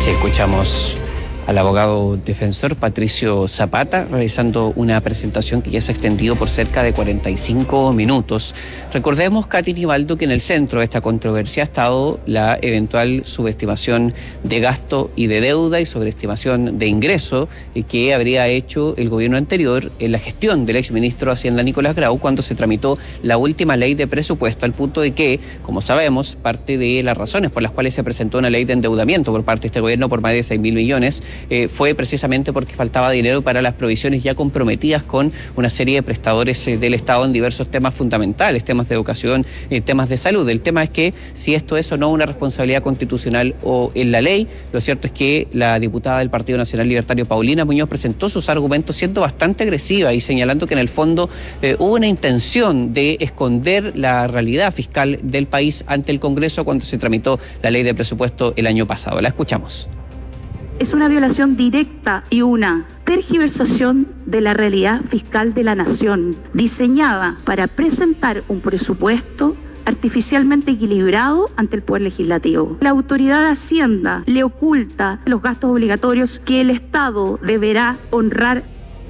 Sí, escuchamos al abogado defensor Patricio Zapata realizando una presentación que ya se ha extendido por cerca de 45 minutos. Recordemos, Katy Nivaldo, que en el centro de esta controversia ha estado la eventual subestimación de gasto y de deuda y sobreestimación de ingreso que habría hecho el gobierno anterior en la gestión del exministro de Hacienda Nicolás Grau cuando se tramitó la última ley de presupuesto, al punto de que, como sabemos, parte de las razones por las cuales se presentó una ley de endeudamiento por parte de este gobierno por más de 6.000 millones fue precisamente porque faltaba dinero para las provisiones ya comprometidas con una serie de prestadores del Estado en diversos temas fundamentales, temas de educación, temas de salud. El tema es que si esto es o no una responsabilidad constitucional o en la ley, lo cierto es que la diputada del Partido Nacional Libertario, Paulina Muñoz, presentó sus argumentos siendo bastante agresiva y señalando que en el fondo hubo una intención de esconder la realidad fiscal del país ante el Congreso cuando se tramitó la ley de presupuesto el año pasado. La escuchamos. Es una violación directa y una tergiversación de la realidad fiscal de la nación, diseñada para presentar un presupuesto artificialmente equilibrado ante el Poder Legislativo. La autoridad de Hacienda le oculta los gastos obligatorios que el Estado deberá honrar.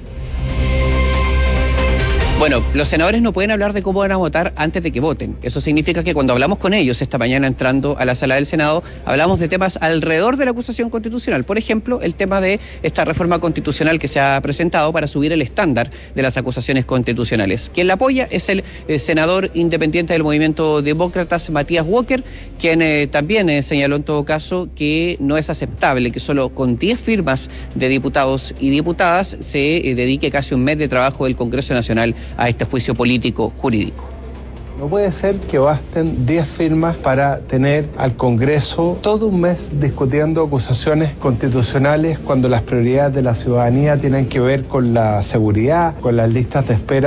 Bueno, los senadores no pueden hablar de cómo van a votar antes de que voten. Eso significa que cuando hablamos con ellos esta mañana entrando a la sala del Senado, hablamos de temas alrededor de la acusación constitucional. Por ejemplo, el tema de esta reforma constitucional que se ha presentado para subir el estándar de las acusaciones constitucionales. Quien la apoya es el senador independiente del Movimiento Demócratas, Matías Walker, quien también señaló en todo caso que no es aceptable que solo con 10 firmas de diputados y diputadas se dedique casi un mes de trabajo del Congreso Nacional a este juicio político jurídico. No puede ser que basten 10 firmas para tener al Congreso todo un mes discutiendo acusaciones constitucionales cuando las prioridades de la ciudadanía tienen que ver con la seguridad, con las listas de espera